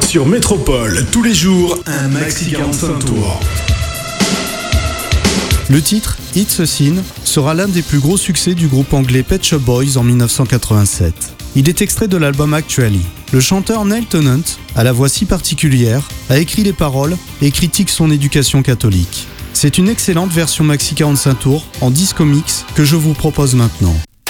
Sur Métropole, tous les jours, un maxi 45 tours. Le titre « It's a Sin » sera l'un des plus gros succès du groupe anglais Pet Shop Boys en 1987. Il est extrait de l'album Actually. Le chanteur Neil Tennant, à la voix si particulière, a écrit les paroles et critique son éducation catholique. C'est une excellente version maxi 45 tours en disco mix que je vous propose maintenant.